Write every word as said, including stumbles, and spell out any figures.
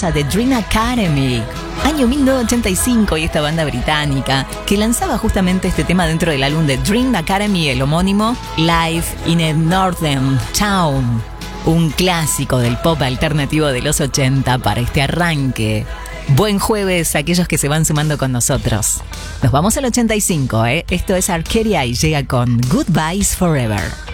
hermosa de Dream Academy. Año mil novecientos ochenta y cinco y esta banda británica que lanzaba justamente este tema dentro del álbum de Dream Academy, el homónimo Live in a Northern Town. Un clásico del pop alternativo de los ochenta para este arranque. Buen jueves a aquellos que se van sumando con nosotros. Nos vamos al ochenta y cinco, ¿eh? Esto es Arcadia y llega con Goodbyes Forever.